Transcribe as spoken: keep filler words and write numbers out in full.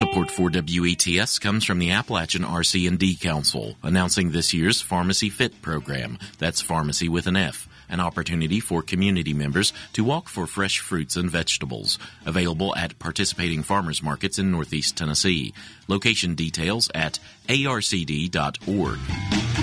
Support for W E T S comes from the Appalachian R C and D Council, announcing this year's Pharmacy Fit program. That's pharmacy with an F. An opportunity for community members to walk for fresh fruits and vegetables. Available at participating farmers markets in Northeast Tennessee. Location details at A R C D dot org.